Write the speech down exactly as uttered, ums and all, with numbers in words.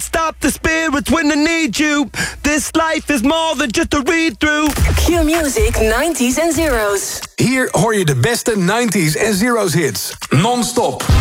Stop the spirits when they need you. This life is more than just a read-through. Q-Music nineties en zeros. Hier hoor je de beste nineties en zeros hits. Non-stop.